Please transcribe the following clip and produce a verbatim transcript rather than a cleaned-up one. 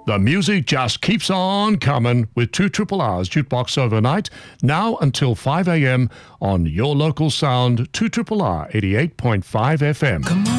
The music just keeps on coming with two Triple R's Jukebox Overnight, now until five a.m. on your local sound, two Triple R eighty-eight point five F M. Come